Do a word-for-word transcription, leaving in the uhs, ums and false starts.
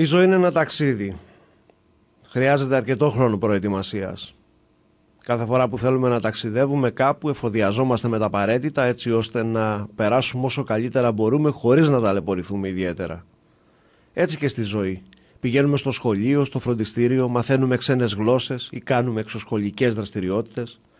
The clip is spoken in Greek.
Η ζωή είναι ένα ταξίδι. Χρειάζεται αρκετό χρόνο προετοιμασίας. Κάθε φορά που θέλουμε να ταξιδεύουμε κάπου εφοδιαζόμαστε με τα απαραίτητα έτσι ώστε να περάσουμε όσο καλύτερα μπορούμε χωρίς να ταλαιπωρηθούμε ιδιαίτερα. Έτσι και στη ζωή. Πηγαίνουμε στο σχολείο, στο φροντιστήριο, μαθαίνουμε ξένες γλώσσες ή κάνουμε εξωσχολικές δραστηριότητες.